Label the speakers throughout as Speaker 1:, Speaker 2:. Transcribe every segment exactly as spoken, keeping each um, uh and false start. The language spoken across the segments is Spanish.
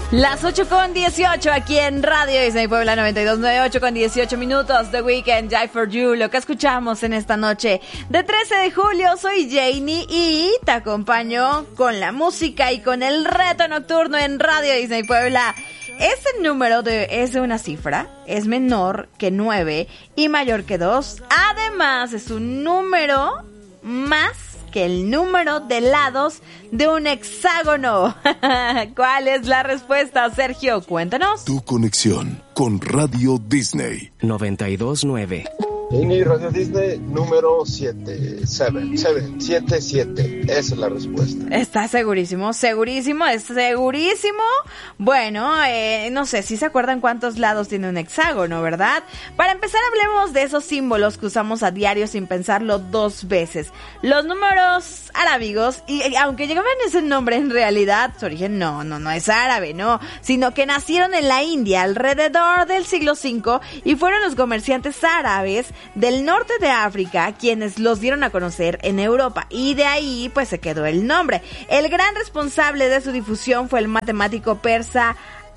Speaker 1: Las ocho con dieciocho aquí en Radio Disney Puebla noventa y dos punto nueve, ocho con dieciocho minutos. The Weeknd, Die For You, lo que escuchamos en esta noche de trece de julio. Soy Janie y te acompaño con la música y con el reto nocturno en Radio Disney Puebla. Este número de, es de una cifra, es menor que nueve y mayor que dos. Además, es un número más que el número de lados de un hexágono. ¿Cuál es la respuesta, Sergio? Cuéntanos.
Speaker 2: Tu conexión con Radio Disney
Speaker 3: noventa y dos punto nueve.
Speaker 4: Disney Radio Disney número siete, siete, siete, siete. Esa es la respuesta.
Speaker 1: Está segurísimo, segurísimo, es segurísimo. Bueno, eh, no sé si se acuerdan cuántos lados tiene un hexágono, ¿verdad? Para empezar, hablemos de esos símbolos que usamos a diario sin pensarlo dos veces. Los números arábigos, y, y aunque llegaban ese nombre, en realidad su origen no, no, no es árabe, no, sino que nacieron en la India alrededor del siglo cinco y fueron los comerciantes árabes del norte de África quienes los dieron a conocer en Europa, y de ahí pues se quedó el nombre. El gran responsable de su difusión fue el matemático persa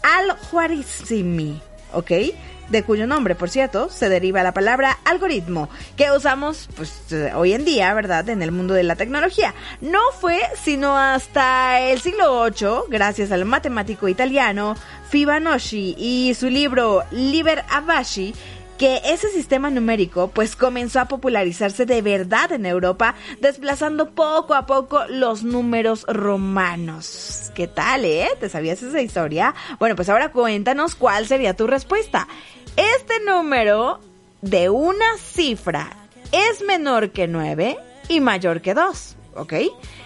Speaker 1: Al-Khwarizmi, ¿ok? De cuyo nombre, por cierto, se deriva la palabra algoritmo, que usamos pues hoy en día, ¿verdad?, en el mundo de la tecnología. No fue sino hasta el siglo ocho, gracias al matemático italiano Fibonacci y su libro Liber Abaci, que ese sistema numérico pues comenzó a popularizarse de verdad en Europa, desplazando poco a poco los números romanos. ¿Qué tal, eh? ¿Te sabías esa historia? Bueno, pues ahora cuéntanos cuál sería tu respuesta. Este número de una cifra es menor que nueve y mayor que dos, ¿ok?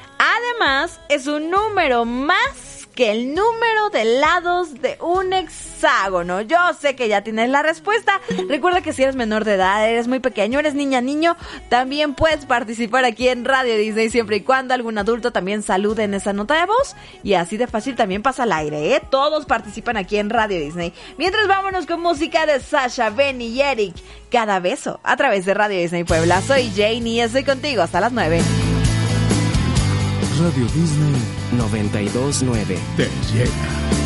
Speaker 1: Además, es un número más que el número de lados de un hexágono. Yo sé que ya tienes la respuesta. Recuerda que si eres menor de edad, eres muy pequeño, eres niña, niño, también puedes participar aquí en Radio Disney siempre y cuando algún adulto también salude en esa nota de voz, y así de fácil también pasa al aire, ¿eh? Todos participan aquí en Radio Disney. Mientras, vámonos con música de Sasha, Benny y Eric. Cada beso a través de Radio Disney Puebla. Soy Janie y estoy contigo hasta las nueve.
Speaker 2: Radio Disney
Speaker 3: noventa y dos punto nueve.
Speaker 2: te llega.